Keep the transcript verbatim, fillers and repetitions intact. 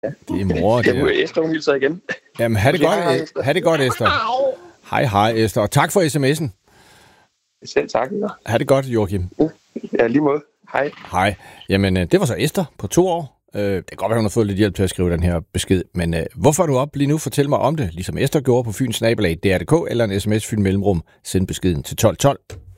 Det er mor, det er. Det er Esther, hun hilser igen. Jamen, ha' det godt, ha' det godt, Esther. Hej, hej, Esther. Og tak for sms'en. Selv tak, ja. Ha' det godt, Joachim. Ja, lige måde. Hej. Hej. Jamen, det var så Esther på to år. Det kan godt være, hun har fået lidt hjælp til at skrive den her besked, men hvorfor er du op lige nu? Fortæl mig om det, ligesom Esther gjorde på Fyns Nabelag, D R punktum D K, eller en sms Fyn Mellemrum. Send beskeden til tolv tolv.